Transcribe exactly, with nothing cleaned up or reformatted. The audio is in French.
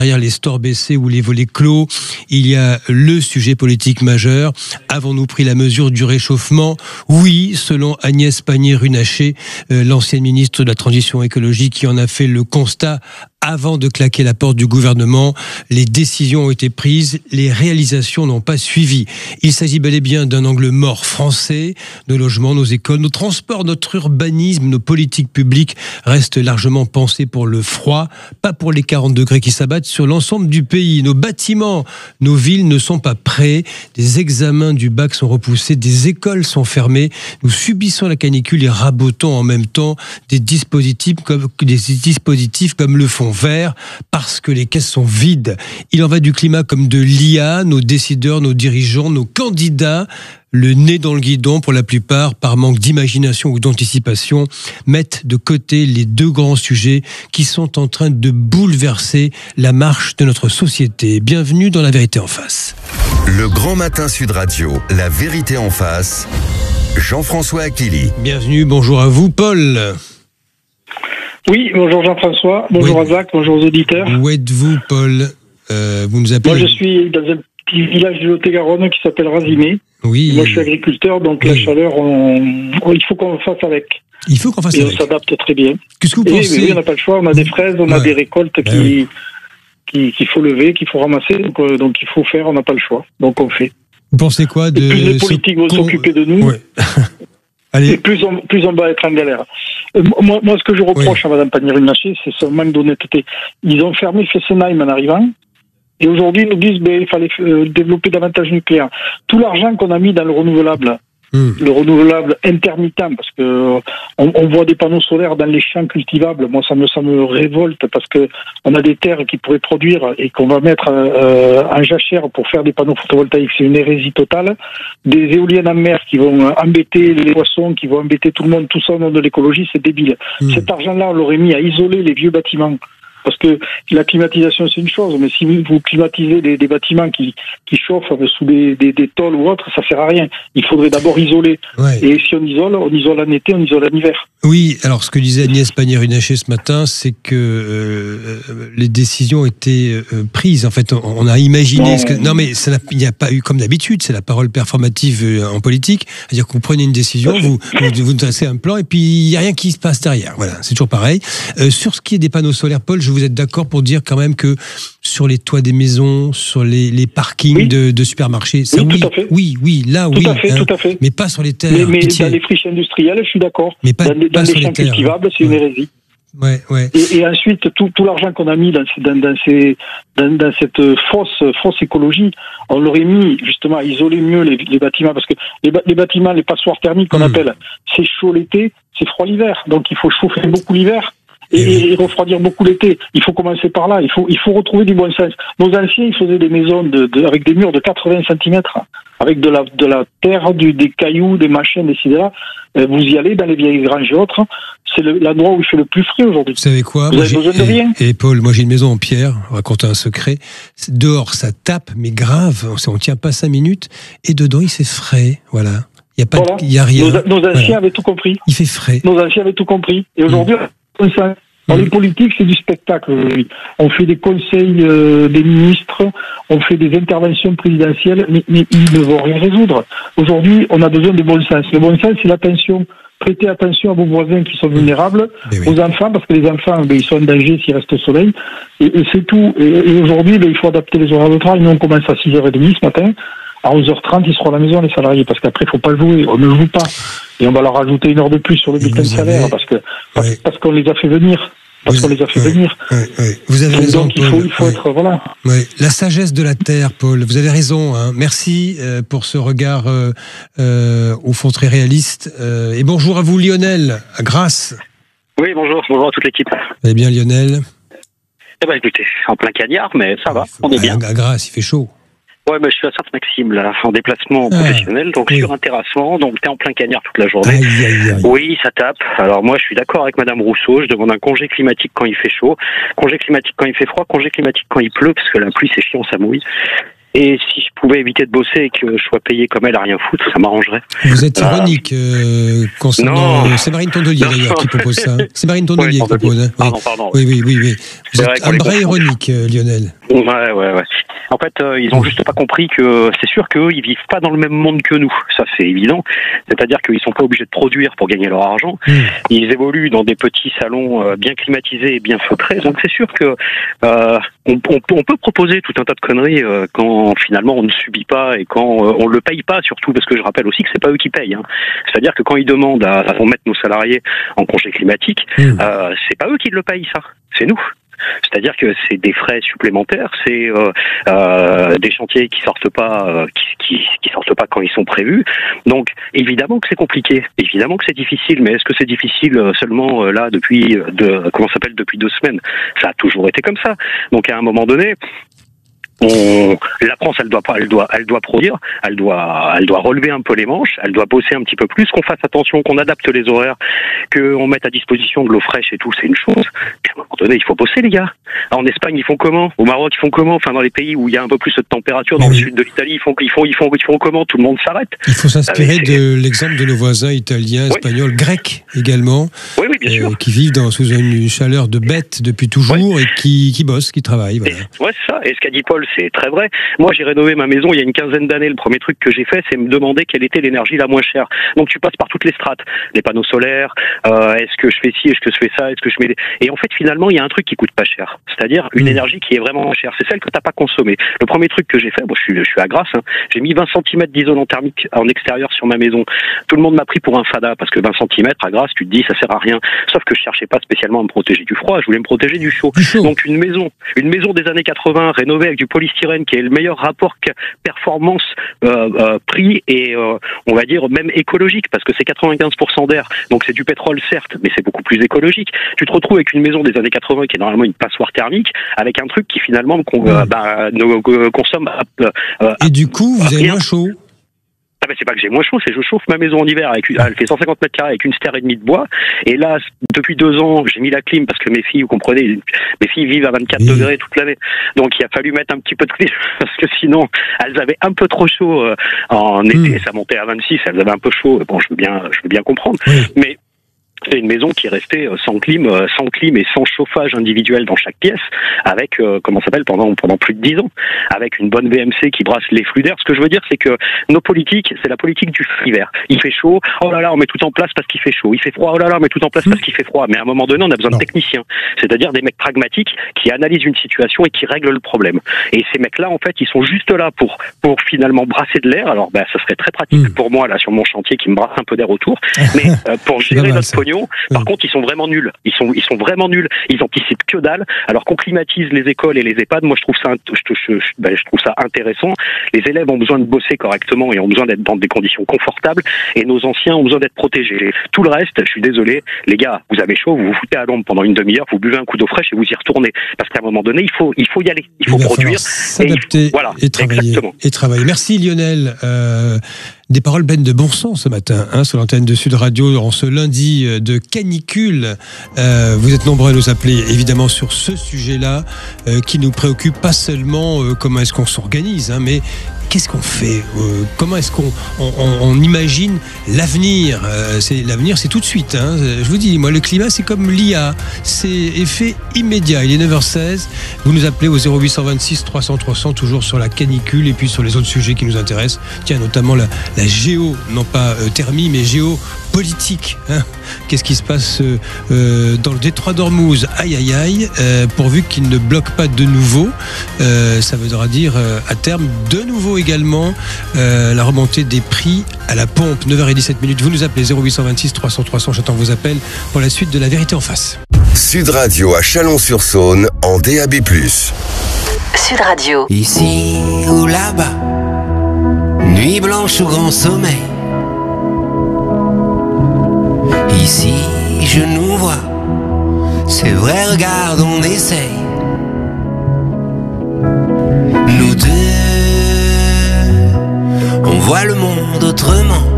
Derrière les stores baissés ou les volets clos, il y a le sujet politique majeur. Avons-nous pris la mesure du réchauffement ? Oui, selon Agnès Pannier-Runacher, euh, l'ancienne ministre de la Transition écologique, qui en a fait le constat avant de claquer la porte du gouvernement. Les décisions ont été prises, les réalisations n'ont pas suivi. Il s'agit bel et bien d'un angle mort français. Nos logements, nos écoles, nos transports, notre urbanisme, nos politiques publiques restent largement pensés pour le froid, pas pour les quarante degrés qui s'abattent sur l'ensemble du pays. Nos bâtiments, nos villes ne sont pas prêts. Des examens du bac sont repoussés, des écoles sont fermées. Nous subissons la canicule et rabotons en même temps des dispositifs comme, des dispositifs comme le fonds vert parce que les caisses sont vides. Il en va du climat comme de l'I A. Nos décideurs, nos dirigeants, nos candidats, le nez dans le guidon pour la plupart, par manque d'imagination ou d'anticipation, mettent de côté les deux grands sujets qui sont en train de bouleverser la marche de notre société. Bienvenue dans La Vérité en face. Le Grand Matin Sud Radio, La Vérité en face, Jean-François Aquili. Bienvenue, bonjour à vous, Paul. Oui, bonjour Jean-François, bonjour Oui. à Zach, bonjour aux auditeurs. Où êtes-vous, Paul ? euh, Vous nous appelez ? Moi, je suis dans un petit village de Lot-et-Garonne qui s'appelle Razimé. Oui. Moi, je suis agriculteur, donc Oui. la chaleur, on... on- il faut qu'on fasse avec. Il faut qu'on fasse Et avec. on s'adapte très bien. Qu'est-ce que vous Et, pensez ? mais oui, on n'a pas le choix, on a des fraises, on a Ouais. des récoltes Ben qui, oui. qui, qu'il faut lever, qu'il faut ramasser, donc, euh, donc il faut faire, on n'a pas le choix. Donc on fait. Vous pensez quoi de Et plus les ce politiques vont con- s'occuper de nous, Ouais. et Allez. plus on, plus on va être en galère. Euh, moi, moi, ce que je reproche à Mme Pannier-Runacher, c'est son manque d'honnêteté. Ils ont fermé Fessenheim en arrivant, et aujourd'hui, ils nous disent ben, il fallait euh, développer davantage le nucléaire. Tout l'argent qu'on a mis dans le renouvelable, Hum. le renouvelable intermittent, parce que euh, on, on voit des panneaux solaires dans les champs cultivables. Moi, ça me, ça me révolte parce que on a des terres qui pourraient produire et qu'on va mettre euh, en jachère pour faire des panneaux photovoltaïques. C'est une hérésie totale. Des éoliennes en mer qui vont embêter les poissons, qui vont embêter tout le monde, tout ça au nom de l'écologie, c'est débile. Hum. Cet argent-là, on l'aurait mis à isoler les vieux bâtiments. Parce que la climatisation, c'est une chose, mais si vous climatisez des, des bâtiments qui, qui chauffent sous des, des, des tôles ou autres, ça sert à rien. Il faudrait d'abord isoler. Ouais. Et si on isole, on isole en été, on isole en hiver. Oui, alors ce que disait Agnès Pannier-Runacher ce matin, c'est que euh, les décisions étaient euh, prises. En fait, on, on a imaginé... Non. Ce que, non, mais ça n'a- il n'y a pas eu, comme d'habitude, c'est la parole performative euh, en politique. C'est-à-dire que vous prenez une décision, vous, vous, vous tracez un plan, et puis il n'y a rien qui se passe derrière. Voilà, c'est toujours pareil. Euh, sur ce qui est des panneaux solaires, Paul, je vous êtes d'accord pour dire quand même que sur les toits des maisons, sur les, les parkings Oui. de, de supermarchés, ça, Oui, oui, tout à fait. oui, oui, là, Tout oui. à fait, hein, tout à fait. mais pas sur les terres. Mais, mais pitié. dans les friches industrielles, je suis d'accord. Mais pas- dans les, pas dans sur les les champs terres, cultivables, hein. c'est une Ouais. hérésie. Ouais, ouais. Et, et ensuite, tout, tout l'argent qu'on a mis dans, ces- dans, dans, ces, dans, dans cette fausse, fausse écologie, on l'aurait mis justement à isoler mieux les, les bâtiments. Parce que les, ba- les bâtiments, les passoires thermiques qu'on Mm. appelle, c'est chaud l'été, c'est froid l'hiver. Donc il faut chauffer beaucoup l'hiver. Et, Et oui. et refroidir beaucoup l'été. Il faut commencer par là. Il faut, il faut retrouver du bon sens. Nos anciens, ils faisaient des maisons de, de, avec des murs de quatre-vingts centimètres, avec de la, de la terre, du, des cailloux, des machins, des sidérats. Euh, vous y allez dans les vieilles granges et autres. C'est le, l'endroit où il fait le plus frais aujourd'hui. Vous savez quoi? Vous Moi, avez j'ai- besoin de et- rien. Et, Paul, moi j'ai une maison en pierre, on va raconter un secret. C'est- Dehors, ça tape, mais grave, on ne tient pas cinq minutes. Et dedans, il fait frais, voilà. Il n'y a, pas de- Voilà. il y a rien. Nos, nos anciens Voilà. avaient tout compris. Il fait frais. Nos anciens avaient tout compris. Et aujourd'hui, on sent. Dans Mm. les politiques, c'est du spectacle aujourd'hui. On fait des conseils euh, des ministres, on fait des interventions présidentielles, mais, mais ils ne vont rien résoudre. Aujourd'hui, on a besoin de bon sens. Le bon sens, c'est l'attention. Prêtez attention à vos voisins qui sont vulnérables, Mais oui. aux enfants, parce que les enfants, ben, ils sont en danger s'ils restent au soleil. Et, et c'est tout. Et, et aujourd'hui, ben, il faut adapter les horaires de travail. Nous, on commence à six heures trente ce matin. À onze heures trente, ils seront à la maison, les salariés, parce qu'après, il faut pas jouer. On ne joue pas. Et on va leur rajouter une heure de plus sur le Et bulletin de vous salaire, avez- parce que parce, Ouais. parce qu'on les a fait venir. Parce Vous- qu'on les a fait ouais. venir. Ouais, ouais. Vous avez Donc, raison, il faut, Paul. il faut Ouais. être, voilà. Ouais. La sagesse de la terre, Paul. Vous avez raison. Hein. Merci euh, pour ce regard euh, euh, au fond très réaliste. Euh, et bonjour à vous, Lionel, à Grasse. Oui, bonjour, bonjour à toute l'équipe. Vous allez bien, Lionel? Eh ben écoutez, en plein cagnard, mais ça va, Il faut- on est bien. À Grasse, il fait chaud. Ouais, mais je suis à Sainte-Maxime, là, en déplacement Ah, professionnel, donc oui. sur un terrassement, donc t'es en plein cagnard toute la journée. Aïe, aïe, aïe. Oui, ça tape. Alors moi, je suis d'accord avec Madame Rousseau, je demande un congé climatique quand il fait chaud, congé climatique quand il fait froid, congé climatique quand il pleut, parce que la pluie, c'est chiant, ça mouille. Et si je pouvais éviter de bosser et que je sois payé comme elle à rien foutre, ça m'arrangerait. Vous êtes ironique euh, concernant... Non. C'est Marine Tondelier Non. d'ailleurs qui propose ça. C'est Marine Tondelier Ouais, qui propose. Hein. Oui. Pardon, pardon. Oui, oui, oui, oui. Vous C'est vrai êtes qu'on un les brin confond. ironique, euh, Lionel. Ouais, ouais, ouais. En fait, euh, ils ont juste pas compris que c'est sûr qu'eux, ils vivent pas dans le même monde que nous. Ça, c'est évident. C'est-à-dire qu'ils sont pas obligés de produire pour gagner leur argent. Mmh. Ils évoluent dans des petits salons euh, bien climatisés et bien feutrés. Donc, c'est sûr que euh, on, on, on peut proposer tout un tas de conneries euh, quand finalement on ne subit pas et quand euh, on le paye pas, surtout parce que je rappelle aussi que c'est pas eux qui payent. Hein. C'est-à-dire que quand ils demandent à, à mettre nos salariés en congé climatique, mmh. euh, c'est pas eux qui le payent, ça. C'est nous. C'est-à-dire que c'est des frais supplémentaires, c'est euh, euh, des chantiers qui sortent pas, euh, qui, qui, qui sortent pas quand ils sont prévus. Donc évidemment que c'est compliqué, évidemment que c'est difficile. Mais est-ce que c'est difficile seulement euh, là depuis de comment ça s'appelle depuis deux semaines? Ça a toujours été comme ça. Donc à un moment donné. On, la France, elle doit pas, elle doit, elle doit produire, elle doit, elle doit relever un peu les manches, elle doit bosser un petit peu plus, qu'on fasse attention, qu'on adapte les horaires, qu'on mette à disposition de l'eau fraîche et tout, c'est une chose. Puis à un moment donné, il faut bosser, les gars. En Espagne, ils font comment? Au Maroc, ils font comment? Enfin, dans les pays où il y a un peu plus de température, dans oui. le sud de l'Italie, ils font, ils font, ils font, ils font comment? Tout le monde s'arrête. Il faut s'inspirer ah, de l'exemple de nos voisins italiens, espagnols, oui. grecs également, oui, oui, bien euh, sûr. qui vivent dans, sous une chaleur de bête depuis toujours oui. et qui, qui bossent, qui travaillent. Voilà. Et, ouais, c'est ça. Et ce qu'a dit Paul, c'est très vrai. Moi, j'ai rénové ma maison il y a une quinzaine d'années. Le premier truc que j'ai fait, c'est me demander quelle était l'énergie la moins chère. Donc, tu passes par toutes les strates. Les panneaux solaires, euh, est-ce que je fais ci, est-ce que je fais ça, est-ce que je mets... Et en fait, finalement, il y a un truc qui coûte pas cher. C'est-à-dire une énergie qui est vraiment moins chère. C'est celle que t'as pas consommée. Le premier truc que j'ai fait, bon, je suis, je suis à Grasse, hein, j'ai mis vingt centimètres d'isolant thermique en extérieur sur ma maison. Tout le monde m'a pris pour un fada parce que vingt centimètres à Grasse, tu te dis, ça sert à rien. Sauf que je cherchais pas spécialement à me protéger du froid, je voulais me protéger du chaud. Donc, une maison, une maison des années quatre-vingts, rénovée avec du polystyrène, qui est le meilleur rapport performance euh, euh, prix et euh, on va dire même écologique parce que c'est quatre-vingt-quinze pour cent d'air, donc c'est du pétrole certes, mais c'est beaucoup plus écologique. Tu te retrouves avec une maison des années quatre-vingts qui est normalement une passoire thermique avec un truc qui finalement con, euh, bah, ne consomme euh, euh, et du coup vous avez moins chaud. Ah ben c'est pas que j'ai moins chaud, c'est que je chauffe ma maison en hiver avec une, elle fait cent cinquante mètres carrés avec une stère et demie de bois. Et là, depuis deux ans, j'ai mis la clim parce que mes filles, vous comprenez, mes filles vivent à vingt-quatre oui. degrés toute l'année. Donc il a fallu mettre un petit peu de clim parce que sinon, elles avaient un peu trop chaud euh, en été. Mmh. Ça montait à vingt-six, elles avaient un peu chaud. Bon, je veux bien, je veux bien comprendre. Oui. Mais c'est une maison qui est restée sans clim, sans clim et sans chauffage individuel dans chaque pièce, avec euh, comment ça s'appelle pendant pendant plus de dix ans, avec une bonne V M C qui brasse les flux d'air. Ce que je veux dire, c'est que nos politiques, c'est la politique du hiver. Il fait chaud, oh là là, on met tout en place parce qu'il fait chaud. Il fait froid, oh là là, on met tout en place parce qu'il fait froid. Mais à un moment donné, on a besoin non. de techniciens, c'est-à-dire des mecs pragmatiques qui analysent une situation et qui règlent le problème. Et ces mecs-là, en fait, ils sont juste là pour pour finalement brasser de l'air. Alors, ben, ça serait très pratique mmh. pour moi là sur mon chantier qui me brasse un peu d'air autour, mais euh, pour gérer notre pognon. Par oui. contre, ils sont vraiment nuls. Ils sont, ils sont vraiment nuls. Ils anticipent que dalle. Alors qu'on climatise les écoles et les EHPAD, moi je trouve ça, je, je, je, ben, je trouve ça intéressant. Les élèves ont besoin de bosser correctement et ont besoin d'être dans des conditions confortables. Et nos anciens ont besoin d'être protégés. Tout le reste, je suis désolé, les gars, vous avez chaud, vous vous foutez à l'ombre pendant une demi-heure, vous buvez un coup d'eau fraîche et vous y retournez. Parce qu'à un moment donné, il faut, il faut y aller. Il faut il produire, s'adapter et, voilà, et travailler. Exactement. Et travailler. Merci Lionel. Euh... Des paroles pleines de bon sens ce matin, hein, sur l'antenne de Sud Radio, en ce lundi de canicule. Euh, vous êtes nombreux à nous appeler, évidemment, sur ce sujet-là, euh, qui nous préoccupe pas seulement euh, comment est-ce qu'on s'organise, hein, mais qu'est-ce qu'on fait euh, Comment est-ce qu'on on, on, on imagine l'avenir euh, c'est, L'avenir, c'est tout de suite. Hein. Je vous dis, moi, le climat, c'est comme l'I A. C'est effet immédiat. Il est neuf heures seize. Vous nous appelez au zéro huit cent vingt-six trois cents trois cents, toujours sur la canicule et puis sur les autres sujets qui nous intéressent. Tiens, notamment la, la géo, non pas euh, thermie, mais géopolitique. Hein. Qu'est-ce qui se passe euh, dans le détroit d'Ormuz? Aïe, aïe, aïe. Euh, pourvu qu'il ne bloque pas de nouveau, euh, ça voudra dire euh, à terme de nouveau également euh, la remontée des prix à la pompe. neuf heures dix-sept minutes. Vous nous appelez zéro huit cent vingt-six trois cents trois cents. J'attends vos appels pour la suite de La Vérité en face. Sud Radio à Chalon-sur-Saône en D A B plus. Sud Radio. Ici ou là-bas, nuit blanche ou grand sommeil. Ici je nous vois, c'est vrai, regarde, on essaye. Nous deux, on voit le monde autrement.